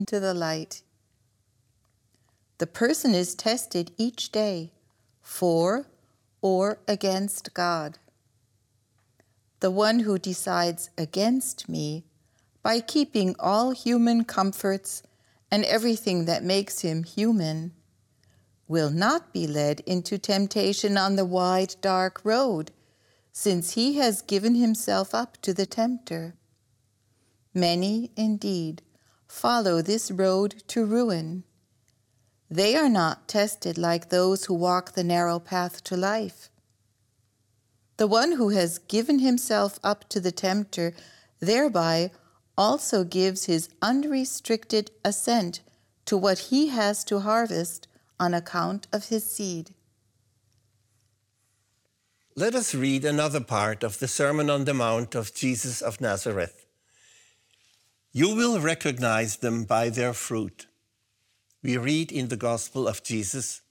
into the light. The person is tested each day for or against God. The one who decides against me by keeping all human comforts and everything that makes him human will not be led into temptation on the wide, dark road, since he has given himself up to the tempter. Many, indeed, follow this road to ruin. They are not tested like those who walk the narrow path to life. The one who has given himself up to the tempter thereby also gives his unrestricted assent to what he has to harvest on account of his seed. Let us read another part of the Sermon on the Mount of Jesus of Nazareth. You will recognize them by their fruit. We read in the Gospel of Jesus,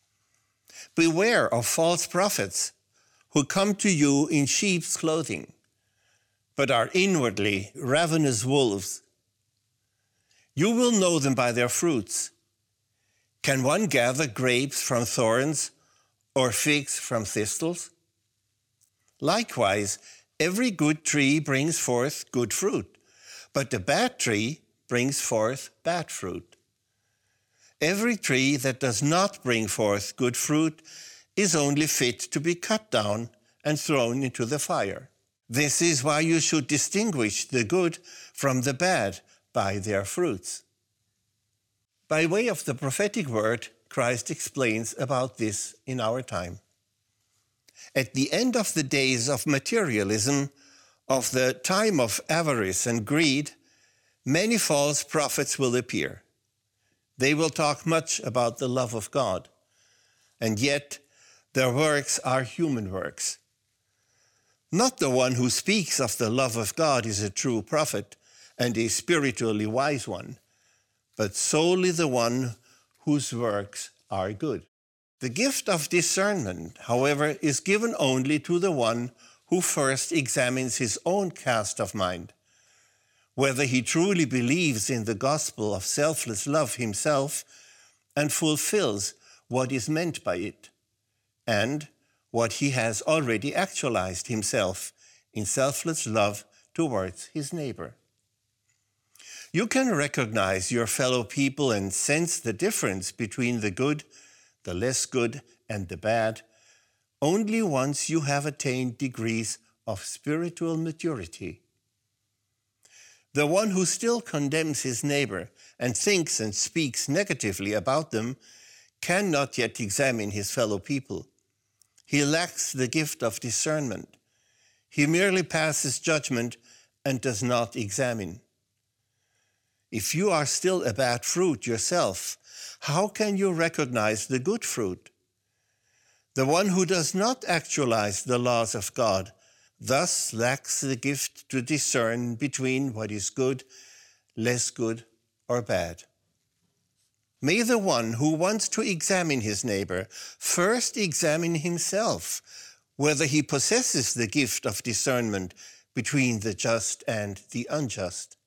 beware of false prophets who come to you in sheep's clothing, but are inwardly ravenous wolves. You will know them by their fruits. Can one gather grapes from thorns or figs from thistles? Likewise, every good tree brings forth good fruit, but the bad tree brings forth bad fruit. Every tree that does not bring forth good fruit is only fit to be cut down and thrown into the fire. This is why you should distinguish the good from the bad by their fruits. By way of the prophetic word, Christ explains about this in our time. At the end of the days of materialism, of the time of avarice and greed, many false prophets will appear. They will talk much about the love of God, and yet their works are human works. Not the one who speaks of the love of God is a true prophet and a spiritually wise one, but solely the one whose works are good. The gift of discernment, however, is given only to the one who first examines his own cast of mind, whether he truly believes in the gospel of selfless love himself and fulfills what is meant by it, and what he has already actualized himself in selfless love towards his neighbor. You can recognize your fellow people and sense the difference between the good, the less good, and the bad only once you have attained degrees of spiritual maturity. The one who still condemns his neighbor and thinks and speaks negatively about them cannot yet examine his fellow people. He lacks the gift of discernment. He merely passes judgment and does not examine. If you are still a bad fruit yourself, how can you recognize the good fruit? The one who does not actualize the laws of God thus lacks the gift to discern between what is good, less good, or bad. May the one who wants to examine his neighbor first examine himself, whether he possesses the gift of discernment between the just and the unjust.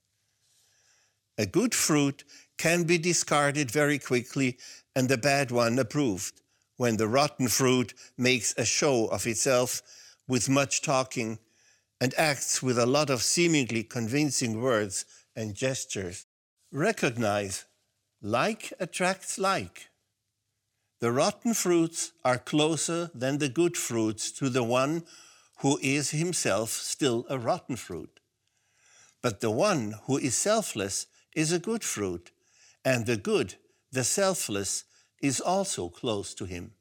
A good fruit can be discarded very quickly and the bad one approved, when the rotten fruit makes a show of itself with much talking and acts with a lot of seemingly convincing words and gestures. Recognize, like attracts like. The rotten fruits are closer than the good fruits to the one who is himself still a rotten fruit. But the one who is selfless is a good fruit, and the good, the selfless, is also close to him.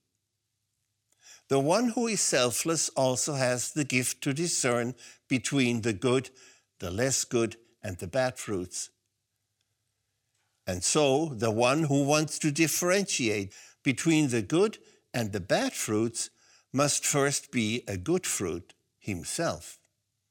The one who is selfless also has the gift to discern between the good, the less good, and the bad fruits. And so, the one who wants to differentiate between the good and the bad fruits must first be a good fruit himself.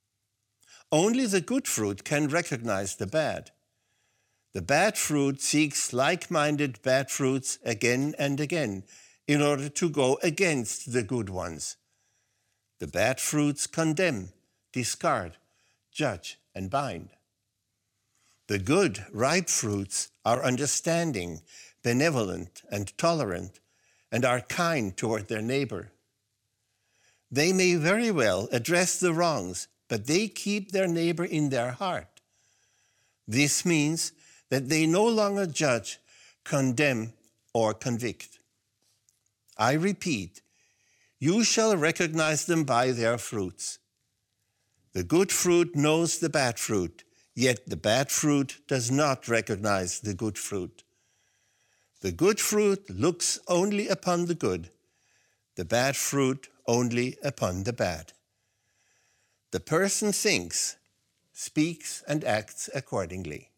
Only the good fruit can recognize the bad. The bad fruit seeks like-minded bad fruits again and again in order to go against the good ones. The bad fruits condemn, discard, judge, and bind. The good, ripe fruits are understanding, benevolent, and tolerant, and are kind toward their neighbor. They may very well address the wrongs, but they keep their neighbor in their heart. This means that they no longer judge, condemn, or convict. I repeat, you shall recognize them by their fruits. The good fruit knows the bad fruit, yet the bad fruit does not recognize the good fruit. The good fruit looks only upon the good, the bad fruit only upon the bad. The person thinks, speaks, and acts accordingly.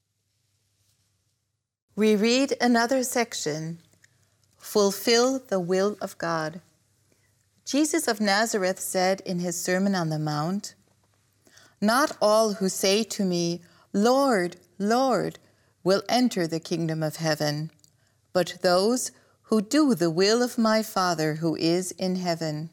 We read another section, Fulfill the Will of God. Jesus of Nazareth said in his Sermon on the Mount, Not all who say to me, Lord, Lord, will enter the kingdom of heaven, but those who do the will of my Father who is in heaven.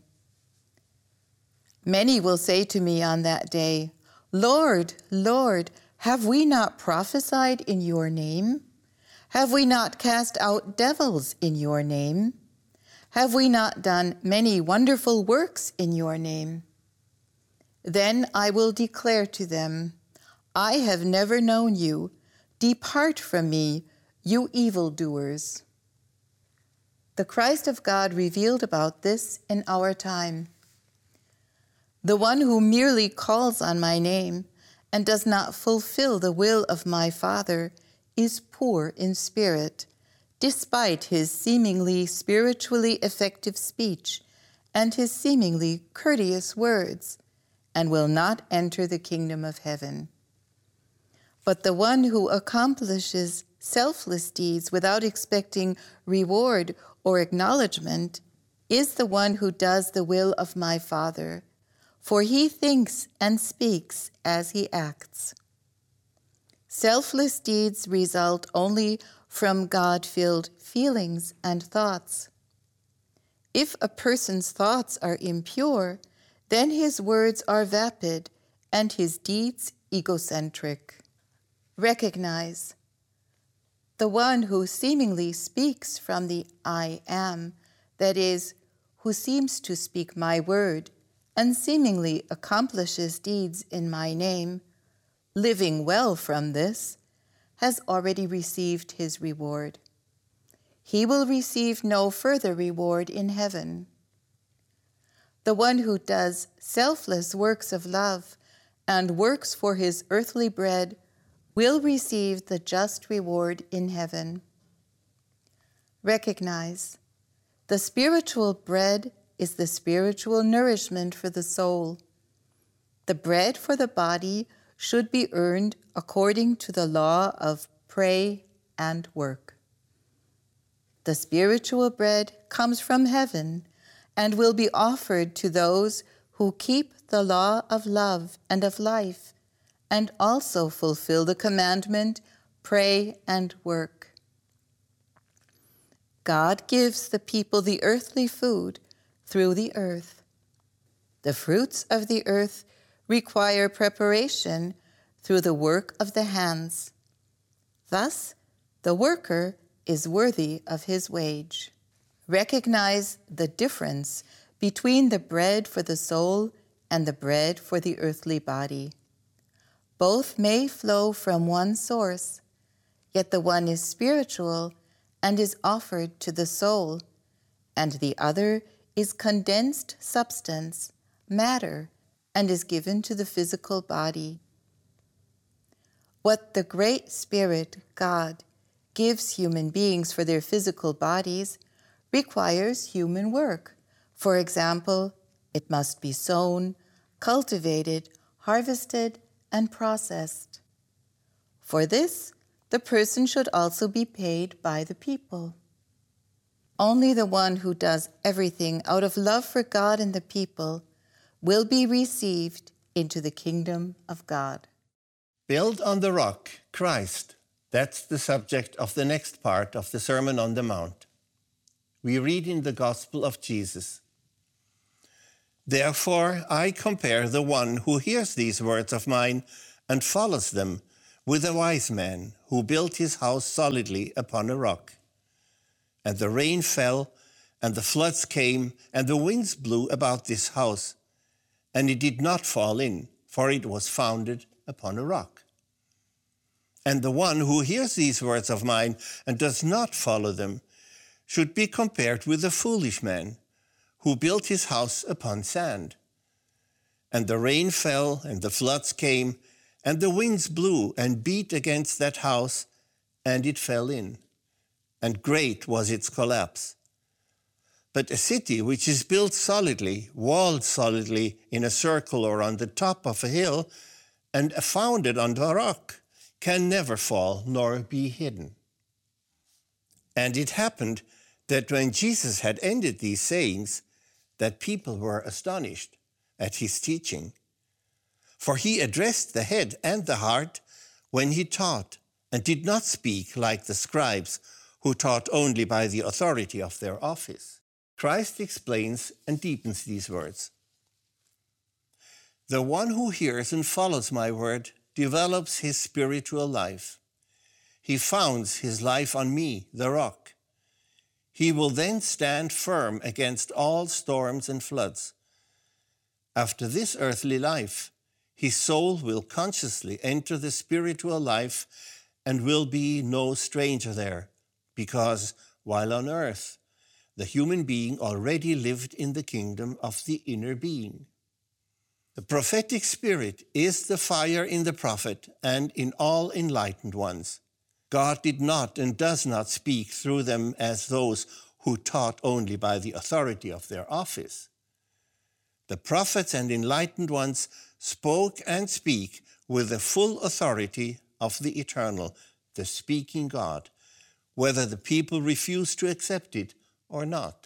Many will say to me on that day, Lord, Lord, have we not prophesied in your name? Have we not cast out devils in your name? Have we not done many wonderful works in your name? Then I will declare to them, I have never known you. Depart from me, you evildoers. The Christ of God revealed about this in our time. The one who merely calls on my name and does not fulfill the will of my Father is poor in spirit, despite his seemingly spiritually effective speech and his seemingly courteous words, and will not enter the kingdom of heaven. But the one who accomplishes selfless deeds without expecting reward or acknowledgement is the one who does the will of my Father, for he thinks and speaks as he acts. Selfless deeds result only from God-filled feelings and thoughts. If a person's thoughts are impure, then his words are vapid and his deeds egocentric. Recognize the one who seemingly speaks from the I am, that is, who seems to speak my word and seemingly accomplishes deeds in my name, living well from this, has already received his reward. He will receive no further reward in heaven. The one who does selfless works of love and works for his earthly bread will receive the just reward in heaven. Recognize, the spiritual bread is the spiritual nourishment for the soul. The bread for the body should be earned according to the law of pray and work. The spiritual bread comes from heaven and will be offered to those who keep the law of love and of life and also fulfill the commandment, pray and work. God gives the people the earthly food through the earth. The fruits of the earth require preparation through the work of the hands. Thus, the worker is worthy of his wage. Recognize the difference between the bread for the soul and the bread for the earthly body. Both may flow from one source, yet the one is spiritual and is offered to the soul, and the other is condensed substance, matter, and is given to the physical body. What the Great Spirit, God, gives human beings for their physical bodies requires human work. For example, it must be sown, cultivated, harvested, and processed. For this, the person should also be paid by the people. Only the one who does everything out of love for God and the people will be received into the kingdom of God. Build on the rock, Christ. That's the subject of the next part of the Sermon on the Mount. We read in the Gospel of Jesus, Therefore I compare the one who hears these words of mine and follows them with a wise man who built his house solidly upon a rock. And the rain fell, and the floods came, and the winds blew about this house, and it did not fall in, for it was founded upon a rock. And the one who hears these words of mine and does not follow them should be compared with a foolish man who built his house upon sand. And the rain fell, and the floods came, and the winds blew and beat against that house, and it fell in, and great was its collapse. But a city which is built solidly, walled solidly in a circle or on the top of a hill, and founded on a rock, can never fall nor be hidden. And it happened that when Jesus had ended these sayings, that people were astonished at his teaching. For he addressed the head and the heart when he taught, and did not speak like the scribes who taught only by the authority of their office. Christ explains and deepens these words. The one who hears and follows my word develops his spiritual life. He founds his life on me, the rock. He will then stand firm against all storms and floods. After this earthly life, his soul will consciously enter the spiritual life and will be no stranger there, because while on earth, the human being already lived in the kingdom of the inner being. The prophetic spirit is the fire in the prophet and in all enlightened ones. God did not and does not speak through them as those who taught only by the authority of their office. The prophets and enlightened ones spoke and speak with the full authority of the eternal, the speaking God, whether the people refuse to accept it or not.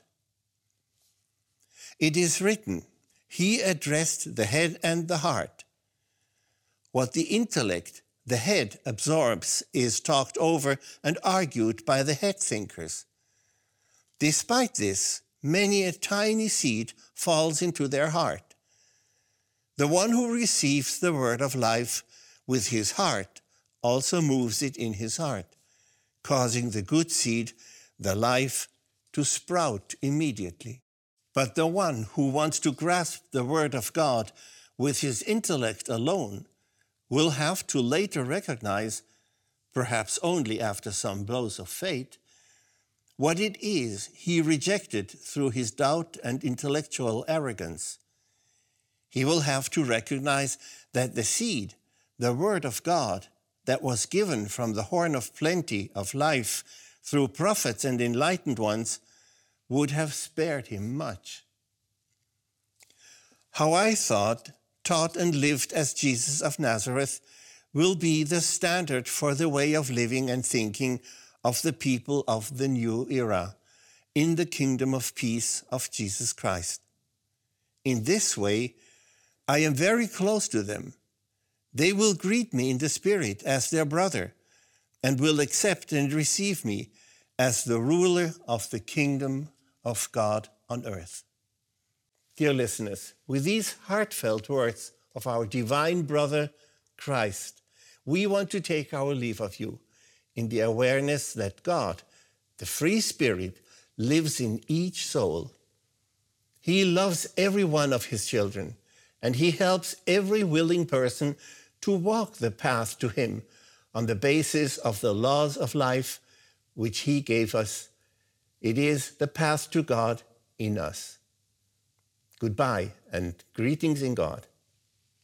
It is written, he addressed the head and the heart. What the intellect, the head, absorbs is talked over and argued by the head thinkers. Despite this, many a tiny seed falls into their heart. The one who receives the word of life with his heart also moves it in his heart, causing the good seed, the life, to sprout immediately. But the one who wants to grasp the word of God with his intellect alone will have to later recognize, perhaps only after some blows of fate, what it is he rejected through his doubt and intellectual arrogance. He will have to recognize that the seed, the word of God, that was given from the horn of plenty of life through prophets and enlightened ones, would have spared him much. How I thought, taught, and lived as Jesus of Nazareth will be the standard for the way of living and thinking of the people of the new era in the kingdom of peace of Jesus Christ. In this way, I am very close to them. They will greet me in the Spirit as their brother and will accept and receive me as the ruler of the kingdom of God on earth. Dear listeners, with these heartfelt words of our divine brother, Christ, we want to take our leave of you in the awareness that God, the free Spirit, lives in each soul. He loves every one of his children, and he helps every willing person to walk the path to him on the basis of the laws of life which he gave us. It is the path to God in us. Goodbye and greetings in God.